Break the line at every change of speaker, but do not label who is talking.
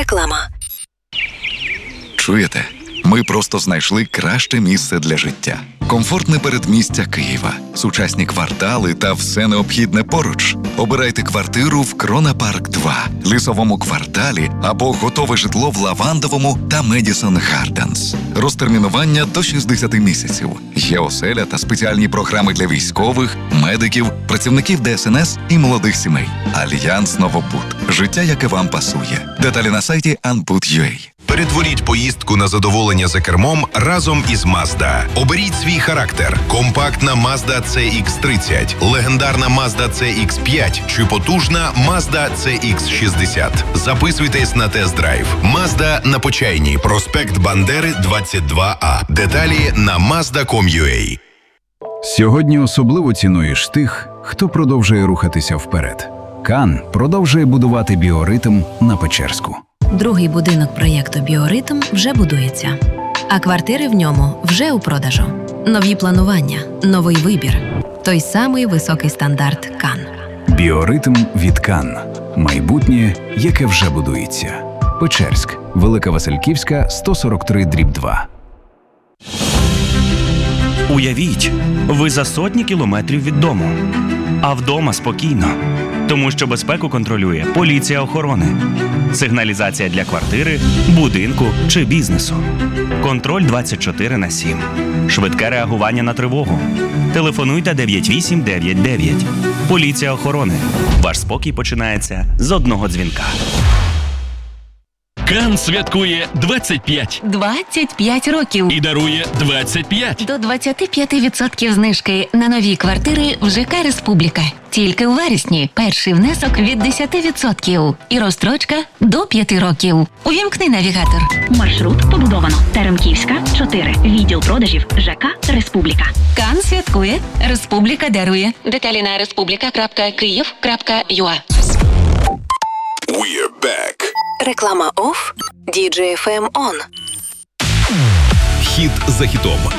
Реклама.
Чуєте? Ми просто знайшли краще місце для життя. Комфортне передмістя Києва, сучасні квартали та все необхідне поруч. Обирайте квартиру в Крона Парк 2, Лісовому кварталі або готове житло в Лавандовому та Медісон Гарденс. Розтермінування до 60 місяців. Є оселя та спеціальні програми для військових, медиків, працівників ДСНС і молодих сімей. Альянс Новобуд. Життя, яке вам пасує. Деталі на сайті anbud.ua.
Перетворіть поїздку на задоволення за кермом разом із Mazda. Оберіть свій характер. Компактна Mazda CX-30, легендарна Mazda CX-5 чи потужна Mazda CX-60. Записуйтесь на тест-драйв. Mazda на Почайній, проспект Бандери, 22А. Деталі на mazda.com.ua.
Сьогодні особливо цінуєш тих, хто продовжує рухатися вперед. Кан продовжує будувати біоритм на Печерську.
Другий будинок проєкту «Біоритм» вже будується, а квартири в ньому вже у продажу. Нові планування, новий вибір. Той самий високий стандарт «Кан».
Біоритм від Кан. Майбутнє, яке вже будується. Печерськ. Велика Васильківська, 143/2.
Уявіть, ви за сотні кілометрів від дому, а вдома спокійно, тому що безпеку контролює поліція охорони, сигналізація для квартири, будинку чи бізнесу, контроль 24/7, швидке реагування на тривогу. Телефонуйте 9899. Поліція охорони. Ваш спокій починається з одного дзвінка.
Кан святкує 25
років.
і дарує 25.
До 25% знижки на нові квартири в ЖК «Республіка». Тільки у вересні перший внесок від 10% і розстрочка до 5 років. Увімкни навігатор.
Маршрут побудовано. Теремківська, 4. Відділ продажів ЖК «Республіка».
Кан святкує, Республіка дарує. Деталі на respublika.kyiv.ua.
We're back.
Реклама «Офф», DJ FM ON.
Хіт за хітом.